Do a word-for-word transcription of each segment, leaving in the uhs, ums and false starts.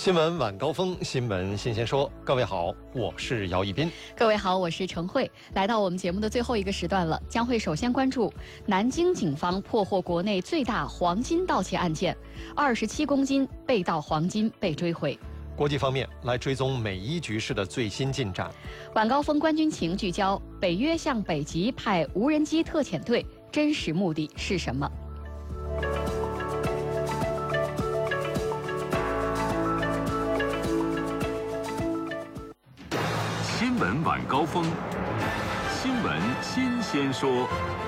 新闻晚高峰，新闻新鲜说。各位好，我是姚一斌。 各位好，我是程慧。来到我们节目的最后一个时段了，将会首先关注南京警方破获国内最大黄金盗窃案件，二十七公斤被盗黄金被追回。 国际方面，来追踪美伊局势的最新进展。 晚高峰观军情聚焦：北约向北极派无人机特遣队，真实目的是什么？ 新闻晚高峰，新闻新鲜说。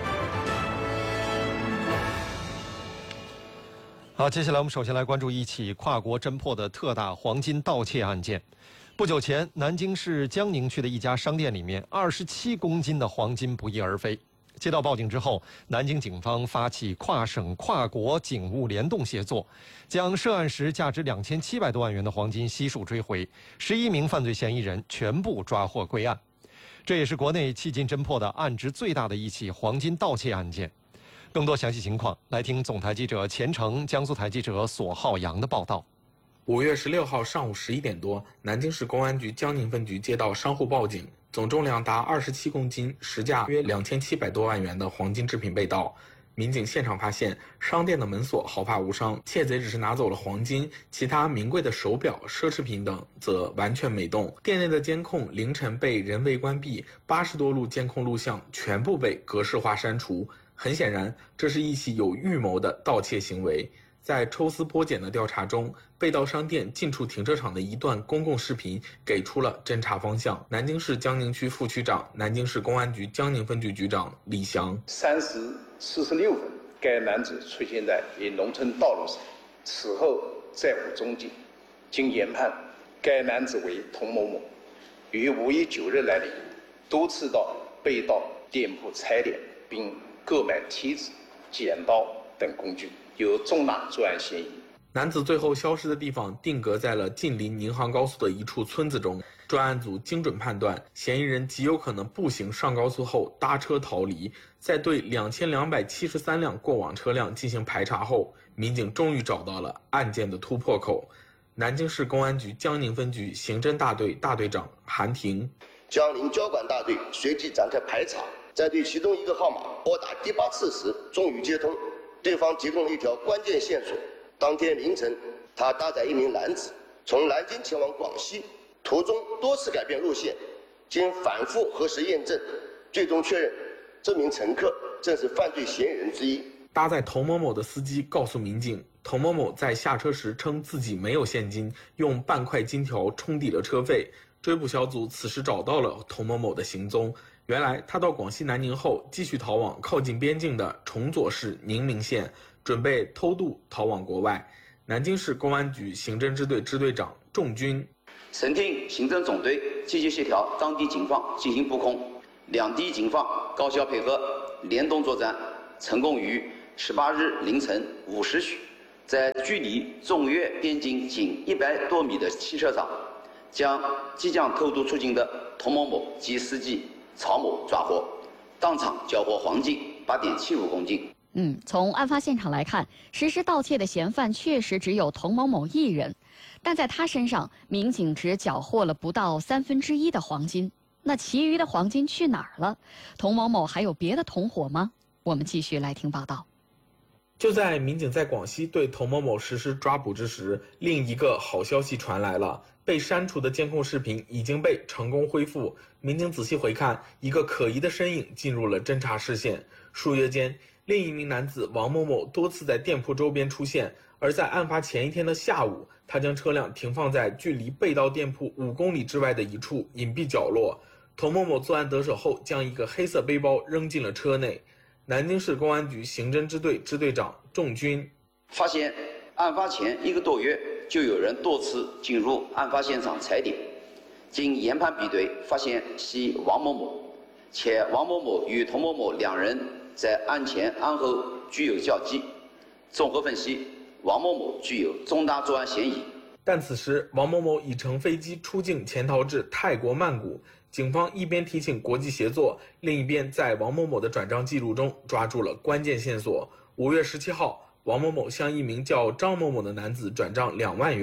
好，接下来我们首先来关注一起跨国侦破的特大黄金盗窃案件。不久前，南京市江宁区的一家商店里面，二十七公斤的黄金不翼而飞。接到报警之后，南京警方发起跨省跨国警务联动协作，将涉案时价值两千七百多万元的黄金悉数追回，十一名犯罪嫌疑人全部抓获归案。这也是国内迄今侦破的案值最大的一起黄金盗窃案件。更多详细情况，来听总台记者钱程、江苏台记者索浩洋的报道。 五月十六号上午十一点多，南京市公安局江宁分局接到商户报警，总重量达二十七公斤、实价约两千七百多万元的黄金制品被盗。民警现场发现，商店的门锁毫发无伤，窃贼只是拿走了黄金，其他名贵的手表、奢侈品等则完全没动。店内的监控凌晨被人为关闭，八十多录监控录像全部被格式化删除。很显然，这是一起有预谋的盗窃行为。在抽丝剥茧的调查中，被盗商店近处停车场的一段公共视频给出了侦查方向。南京市江宁区副区长、南京市公安局江宁分局局长李翔： 三时四十六分，该男子出现在一农村道路上，此后再无踪迹。经研判，该男子为童某某，于五月九日来临，多次到被盗店铺踩点，并购买梯子、剪刀等工具，有重大作案嫌疑。 男子最后消失的地方定格在了近邻宁杭高速的一处村子中。专案组精准判断，嫌疑人极有可能步行上高速后搭车逃离。在对两千两百七十三辆过往车辆进行排查后，民警终于找到了案件的突破口。南京市公安局江宁分局刑侦大队大队长韩婷： 江宁交管大队随即展开排查，在对其中一个号码拨打第八次时终于接通，对方提供了一条关键线索。当天凌晨，他搭载一名男子从南京前往广西，途中多次改变路线，经反复核实验证，最终确认这名乘客正是犯罪嫌疑人之一。 搭载童某某的司机告诉民警，童某某在下车时称自己没有现金，用半块金条冲抵了车费。追捕小组此时找到了童某某的行踪。原来他到广西南宁后，继续逃往靠近边境的崇左市宁明县，准备偷渡逃往国外。南京市公安局刑侦支队支队长仲军： 省厅刑侦总队积极协调当地警方进行布控，两地警方高效配合，联动作战，成功于十八日凌晨五时许，在距离中越边境仅一百多米的汽车上，将即将偷渡出境的童某某及司机曹某抓获，当场缴获黄金八点七五公斤。 嗯，从案发现场来看，实施盗窃的嫌犯确实只有童某某一人，但在他身上，民警只缴获了不到三分之一的黄金。那其余的黄金去哪儿了？童某某还有别的同伙吗？我们继续来听报道。 就在民警在广西对童某某实施抓捕之时，另一个好消息传来了。被删除的监控视频已经被成功恢复。民警仔细回看，一个可疑的身影进入了侦查视线。数月间，另一名男子王某某多次在店铺周边出现，而在案发前一天的下午，他将车辆停放在距离被盗店铺五公里之外的一处隐蔽角落。童某某作案得手后，将一个黑色背包扔进了车内。南京市公安局刑侦支队支队长仲军： 发现案发前一个多月，就有人多次进入案发现场踩点，经研判比对，发现系王某某，且王某某与童某某两人在案前案后具有交集。综合分析，王某某具有重大作案嫌疑。 但此时，王某某已乘飞机出境潜逃至泰国曼谷。警方一边提醒国际协作，另一边在王某某的转账记录中抓住了关键线索。五月十七号，王某某向一名叫张某某的男子转账两万元，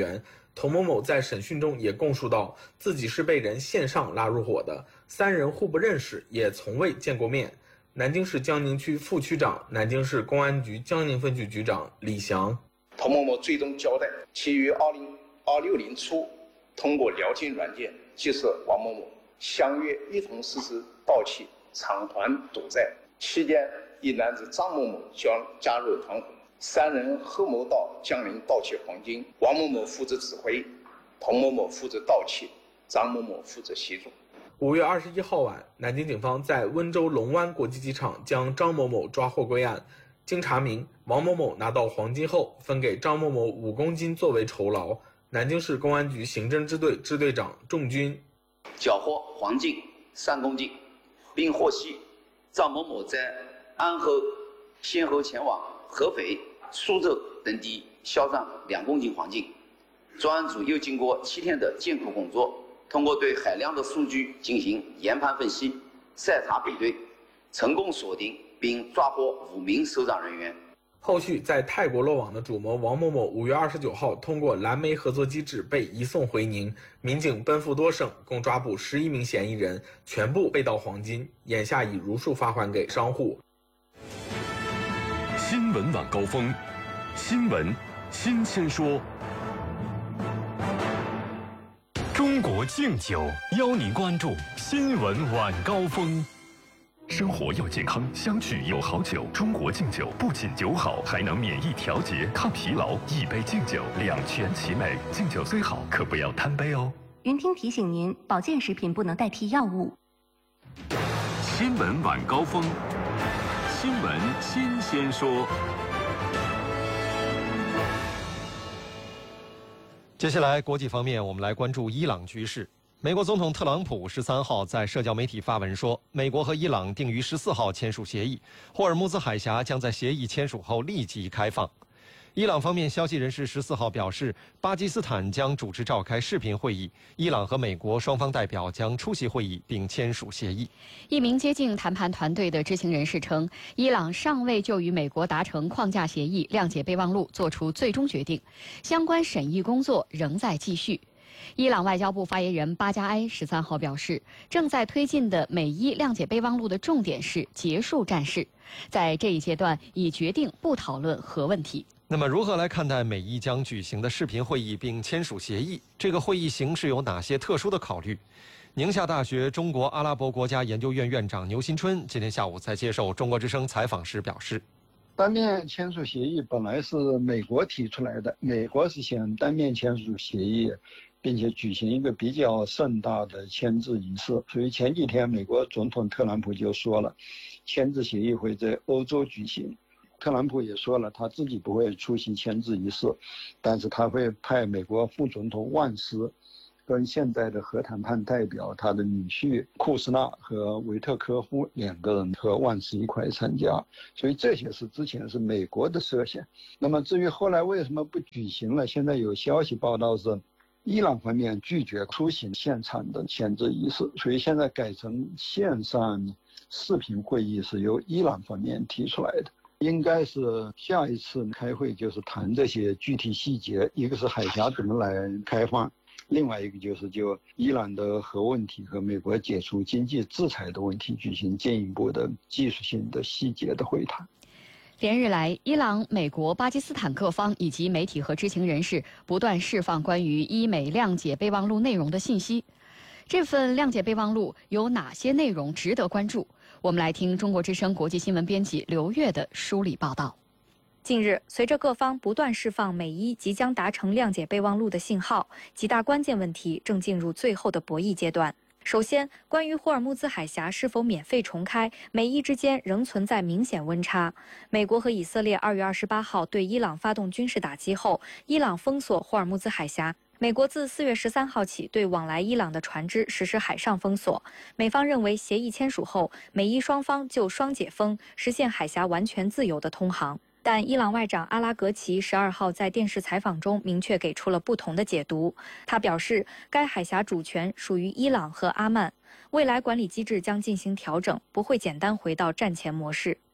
童某某在审讯中也供述到，自己是被人线上拉入伙的，三人互不认识，也从未见过面。南京市江宁区副区长、南京市公安局江宁分局局长李翔。 童某某最终交代，其于二零二六年初通过聊天软件结识王某某，相约一同实施盗窃、偿还赌债。期间，一男子张某某将加入团伙，三人合谋到江宁盗窃黄金，王某某负责指挥，童某某负责盗窃，张某某负责协助。 五月二十一号晚，南京警方在温州龙湾国际机场将张某某抓获归案。经查明，王某某拿到黄金后，分给张某某五公斤作为酬劳。南京市公安局刑侦支队支队长仲军缴获黄金三公斤，并获悉张某某在案后先后前往合肥、苏州等地销赃两公斤黄金。专案组又经过七天的艰苦工作，通过对海量的数据进行研判分析、筛查比对，成功锁定并抓获五名收赃人员。 后续在泰国落网的主谋王某某，五月二十九号通过蓝莓合作机制被移送回宁。民警奔赴多省，共抓捕十一名嫌疑人，全部被盗黄金，眼下已如数发还给商户。 新闻晚高峰，新闻新鲜说。中国敬酒邀您关注新闻晚高峰。生活要健康，相聚有好酒。中国敬酒不仅酒好，还能免疫调节、抗疲劳。一杯敬酒，两全其美。敬酒虽好，可不要贪杯哦。 云听提醒您，保健食品不能代替药物。 新闻晚高峰，新闻新鲜说。 接下来，国际方面，我们来关注伊朗局势。美国总统特朗普十三号在社交媒体发文说，美国和伊朗定于十四号签署协议，霍尔木兹海峡将在协议签署后立即开放。伊朗方面消息人士十四号表示，巴基斯坦将主持召开视频会议，伊朗和美国双方代表将出席会议并签署协议。 一名接近谈判团队的知情人士称，伊朗尚未就与美国达成框架协议谅解备忘录作出最终决定，相关审议工作仍在继续。伊朗外交部发言人巴加埃十三号表示，正在推进的美伊谅解备忘录的重点是结束战事，在这一阶段已决定不讨论核问题。 那么，如何来看待美伊将举行的视频会议并签署协议？这个会议形式有哪些特殊的考虑？宁夏大学中国阿拉伯国家研究院院长牛新春今天下午在接受中国之声采访时表示， 单面签署协议本来是美国提出来的，美国是想单面签署协议，并且举行一个比较盛大的签字仪式。所以前几天美国总统特朗普就说了，签字协议会在欧洲举行。特朗普也说了，他自己不会出席签字仪式，但是他会派美国副总统万斯跟现在的核谈判代表他的女婿库斯纳和维特科夫两个人和万斯一块参加。所以这些是之前是美国的设想。那么至于后来为什么不举行了，现在有消息报道是伊朗方面拒绝出席现场的签字仪式，所以现在改成线上视频会议是由伊朗方面提出来的。应该是下一次开会就是谈这些具体细节，一个是海峡怎么来开放，另外一个就是就伊朗的核问题和美国解除经济制裁的问题进行进一步的技术性的细节的会谈。 连日来，伊朗、美国、巴基斯坦各方以及媒体和知情人士不断释放关于伊美谅解备忘录内容的信息。这份谅解备忘录有哪些内容值得关注？我们来听中国之声国际新闻编辑刘月的梳理报道。 近日，随着各方不断释放美伊即将达成谅解备忘录的信号，几大关键问题正进入最后的博弈阶段。首先，关于霍尔木兹海峡是否免费重开，美伊之间仍存在明显温差。美国和以色列二月二十八号对伊朗发动军事打击后，伊朗封锁霍尔木兹海峡。美国自四月十三号起对往来伊朗的船只实施海上封锁。美方认为协议签署后，美伊双方就双解封，实现海峡完全自由的通航。但伊朗外长阿拉格齐十二号在电视采访中明确给出了不同的解读。他表示，该海峡主权属于伊朗和阿曼，未来管理机制将进行调整，不会简单回到战前模式。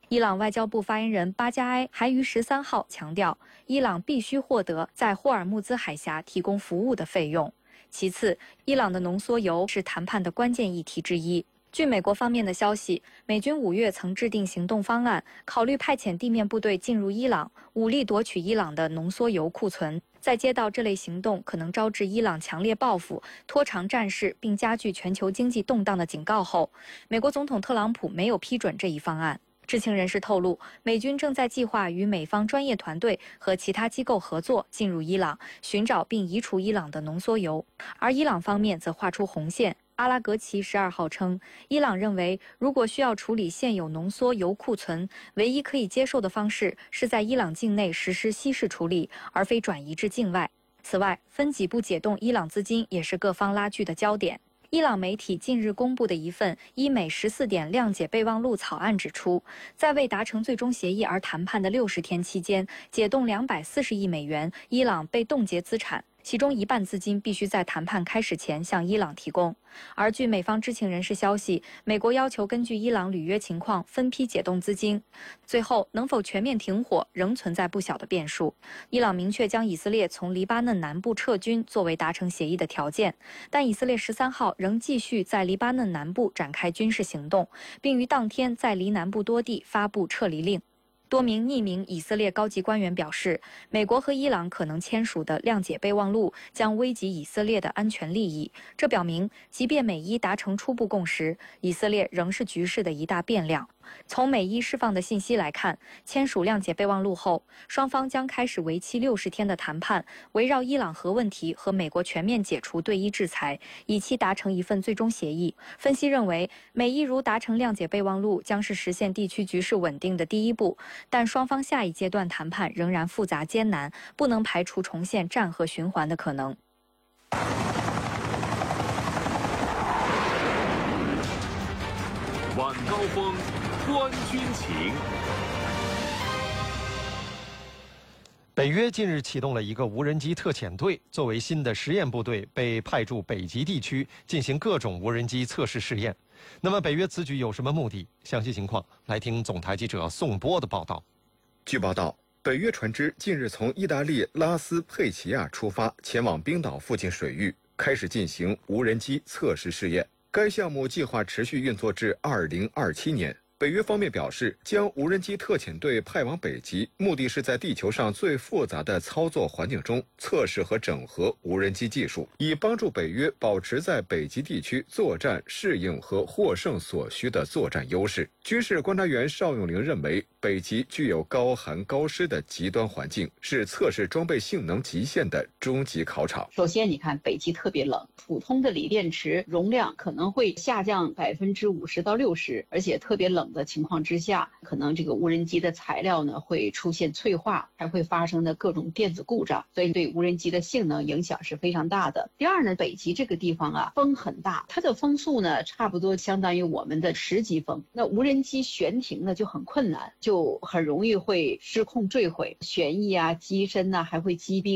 伊朗外交部发言人巴加埃还于十三号强调，伊朗必须获得在霍尔木兹海峡提供服务的费用。其次，伊朗的浓缩铀是谈判的关键议题之一。据美国方面的消息，美军五月曾制定行动方案，考虑派遣地面部队进入伊朗，武力夺取伊朗的浓缩铀库存。在接到这类行动可能招致伊朗强烈报复、拖长战事并加剧全球经济动荡的警告后，美国总统特朗普没有批准这一方案。知情人士透露，美军正在计划与美方专业团队和其他机构合作，进入伊朗，寻找并移除伊朗的浓缩铀。而伊朗方面则画出红线。阿拉格齐十二号称，伊朗认为，如果需要处理现有浓缩铀库存，唯一可以接受的方式是在伊朗境内实施稀释处理，而非转移至境外。此外，分几步解冻伊朗资金也是各方拉锯的焦点。伊朗媒体近日公布的一份伊美十四点谅解备忘录草案指出，在未达成最终协议而谈判的六十天期间，解冻两百四十亿美元伊朗被冻结资产，其中一半资金必须在谈判开始前向伊朗提供。而据美方知情人士消息，美国要求根据伊朗履约情况分批解冻资金。最后能否全面停火仍存在不小的变数。伊朗明确将以色列从黎巴嫩南部撤军作为达成协议的条件，但以色列十三号仍继续在黎巴嫩南部展开军事行动，并于当天在黎南部多地发布撤离令。多名匿名以色列高级官员表示，美国和伊朗可能签署的谅解备忘录将危及以色列的安全利益。这表明，即便美伊达成初步共识，以色列仍是局势的一大变量。从美伊释放的信息来看，签署谅解备忘录后，双方将开始为期六十天的谈判，围绕伊朗核问题和美国全面解除对伊制裁，以期达成一份最终协议。分析认为，美伊如达成谅解备忘录，将是实现地区局势稳定的第一步，但双方下一阶段谈判仍然复杂艰难，不能排除重现战核循环的可能。 晚高峰，观军情。 北约近日启动了一个无人机特遣队，作为新的实验部队，被派驻北极地区进行各种无人机测试试验。那么，北约此举有什么目的？详细情况来听总台记者宋波的报道。 据报道，北约船只近日从意大利拉斯佩齐亚出发，前往冰岛附近水域，开始进行无人机测试试验。该项目计划持续运作至二零二七年。北约方面表示，将无人机特遣队派往北极，目的是在地球上最复杂的操作环境中测试和整合无人机技术，以帮助北约保持在北极地区作战适应和获胜所需的作战优势。军事观察员邵永玲认为，北极具有高寒高湿的极端环境，是测试装备性能极限的终极考场。 首先，你看北极特别冷，普通的锂电池容量可能会下降百分之五十到六十，而且特别冷的情况之下，可能这个无人机的材料呢会出现脆化，还会发生的各种电子故障，所以对无人机的性能影响是非常大的。第二呢，北极这个地方啊，风很大，它的风速呢差不多相当于我们的十级风，那无人机悬停呢就很困难，就很容易会失控坠毁，旋翼啊、机身呐、啊、还会击毙